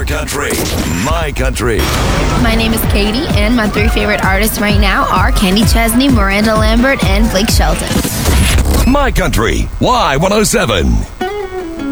Your country, my country. My name is Katie, and my 3 favorite artists right now are Kenny Chesney, Miranda Lambert, and Blake Shelton. My country, Y107.